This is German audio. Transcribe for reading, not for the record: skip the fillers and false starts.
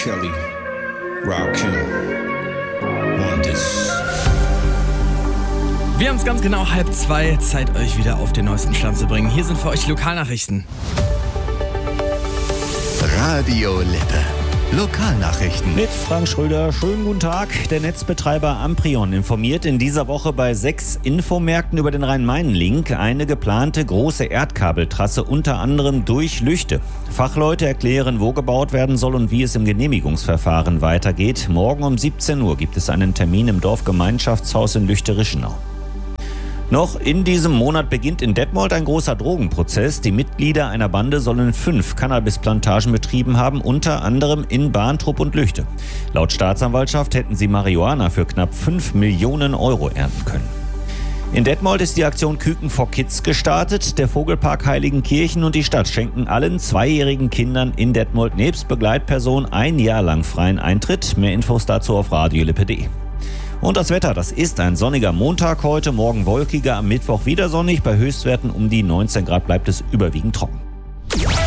Kelly, Rakim, Wonders. Wir haben es ganz genau 1:30. Zeit, euch wieder auf den neuesten Stand zu bringen. Hier sind für euch die Lokalnachrichten. Radio Lippe. Lokalnachrichten. Mit Frank Schröder. Schönen guten Tag. Der Netzbetreiber Amprion informiert in dieser Woche bei 6 Infomärkten über den Rhein-Main-Link eine geplante große Erdkabeltrasse, unter anderem durch Lüchte. Fachleute erklären, wo gebaut werden soll und wie es im Genehmigungsverfahren weitergeht. Morgen um 17 Uhr gibt es einen Termin im Dorfgemeinschaftshaus in Lüchte-Rischenau. Noch in diesem Monat beginnt in Detmold ein großer Drogenprozess. Die Mitglieder einer Bande sollen 5 Cannabisplantagen betrieben haben, unter anderem in Bahntrupp und Lüchte. Laut Staatsanwaltschaft hätten sie Marihuana für knapp 5 Millionen Euro ernten können. In Detmold ist die Aktion Küken for Kids gestartet. Der Vogelpark Heiligenkirchen und die Stadt schenken allen 2-jährigen Kindern in Detmold nebst Begleitperson 1 Jahr lang freien Eintritt. Mehr Infos dazu auf radiolippe.de. Und das Wetter, das ist ein sonniger Montag heute, morgen wolkiger, am Mittwoch wieder sonnig. Bei Höchstwerten um die 19 Grad bleibt es überwiegend trocken.